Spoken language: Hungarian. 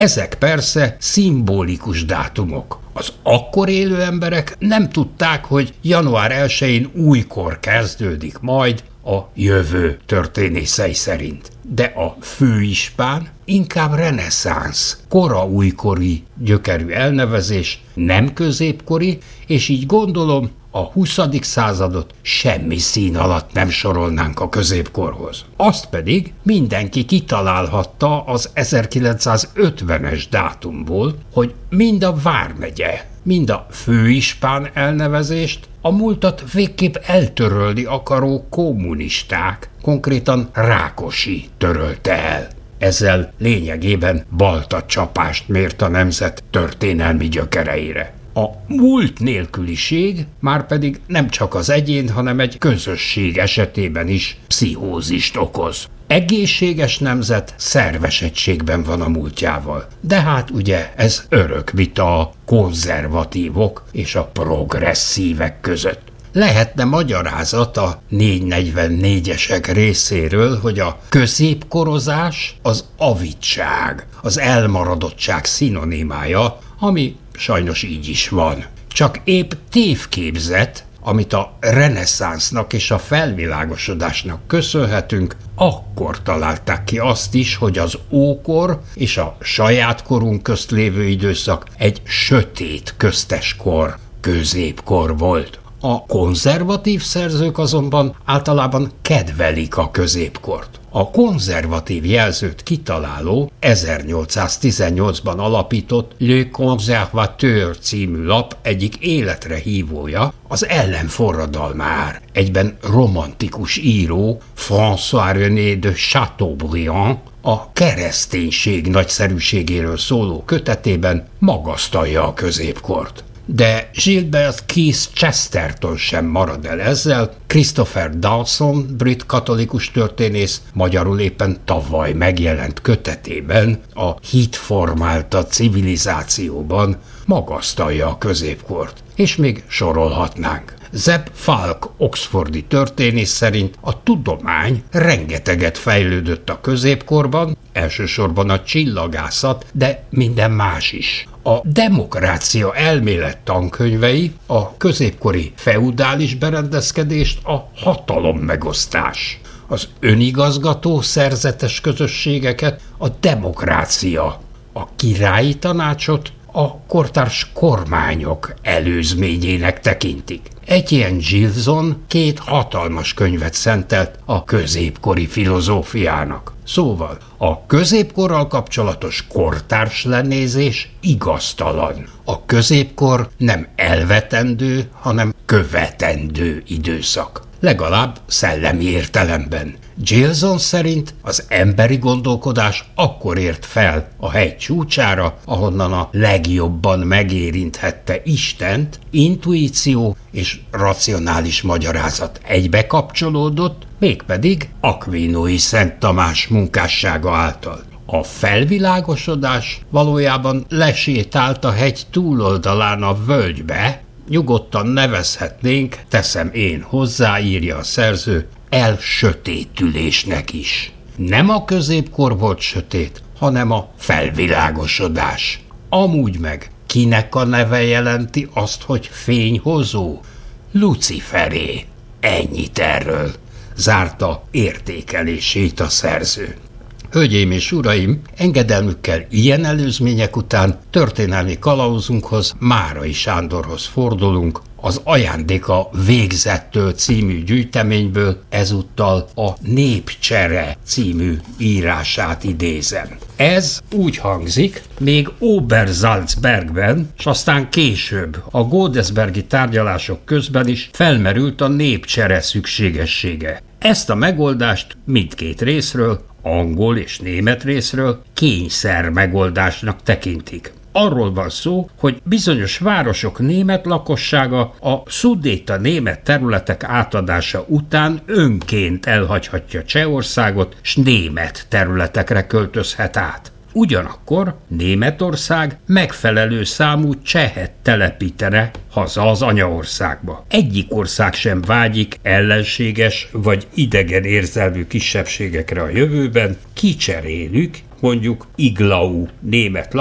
Ezek persze szimbolikus dátumok. Az akkor élő emberek nem tudták, hogy január 1-én újkor kezdődik majd a jövő történészei szerint. De a főispán inkább reneszánsz, kora újkori gyökerű elnevezés, nem középkori, és így gondolom a 20. századot semmi szín alatt nem sorolnánk a középkorhoz. Azt pedig mindenki kitalálhatta az 1950-es dátumból, hogy mind a vármegye, mind a főispán elnevezést a múltat végképp eltörölni akaró kommunisták, konkrétan Rákosi törölte el. Ezzel lényegében baltacsapást mért a nemzet történelmi gyökereire. A múlt nélküliség márpedig nem csak az egyén, hanem egy közösség esetében is pszichózist okoz. Egészséges nemzet szerves egységben van a múltjával. De hát ugye ez örök vita a konzervatívok és a progresszívek között. Lehetne magyarázat a 444-esek részéről, hogy a középkorozás az avidság, az elmaradottság szinonimája, ami sajnos így is van. Csak épp tévképzet, amit a reneszánsznak és a felvilágosodásnak köszönhetünk, akkor találták ki azt is, hogy az ókor és a saját korunk közt lévő időszak egy sötét közteskor, középkor volt. A konzervatív szerzők azonban általában kedvelik a középkort. A konzervatív jelzőt kitaláló 1818-ban alapított Le Conservateur című lap egyik életre hívója, az ellenforradalmár, egyben romantikus író François-René de Chateaubriand a kereszténység nagyszerűségéről szóló kötetében magasztalja a középkort. De Gilbert Keith Chesterton sem marad el ezzel. Christopher Dawson, brit katolikus történész, magyarul éppen tavaly megjelent kötetében, a hitformálta civilizációban magasztalja a középkort. És még sorolhatnánk. Zeb Falk oxfordi történész szerint a tudomány rengeteget fejlődött a középkorban, elsősorban a csillagászat, de minden más is. A demokrácia elmélet tankönyvei a középkori feudális berendezkedést a hatalommegosztás, az önigazgató szerzetes közösségeket a demokrácia, a királyi tanácsot a kortárs kormányok előzményének tekintik. Etienne Gilson 2 hatalmas könyvet szentelt a középkori filozófiának. Szóval a középkorral kapcsolatos kortárs lenézés igaztalan. A középkor nem elvetendő, hanem követendő időszak. Legalább szellemi értelemben. Gilson szerint az emberi gondolkodás akkor ért fel a hegy csúcsára, ahonnan a legjobban megérinthette Istent, intuíció és racionális magyarázat egybe kapcsolódott, mégpedig Aquinói Szent Tamás munkássága által. A felvilágosodás valójában lesétált a hegy túloldalán a völgybe, nyugodtan nevezhetnénk, teszem én hozzá, írja a szerző, elsötétülésnek is. Nem a középkor volt sötét, hanem a felvilágosodás. Amúgy meg kinek a neve jelenti azt, hogy fényhozó? Luciferé. Ennyit erről. Zárta értékelését a szerző. Hölgyeim és uraim, engedelmükkel ilyen előzmények után történelmi kalauzunkhoz, Márai Sándorhoz fordulunk, az Ajándéka végzettől című gyűjteményből ezúttal a Népcsere című írását idézem. Ez úgy hangzik, még Obersalzbergben, s aztán később a godesbergi tárgyalások közben is felmerült a népcsere szükségessége. Ezt a megoldást mindkét részről, angol és német részről kényszer megoldásnak tekintik. Arról van szó, hogy bizonyos városok német lakossága a szudéta német területek átadása után önként elhagyhatja Csehországot, s német területekre költözhet át. Ugyanakkor Németország megfelelő számú csehet telepítene haza az anyaországba. Egyik ország sem vágyik ellenséges vagy idegen érzelmű kisebbségekre a jövőben, kicserélük, mondjuk Iglau német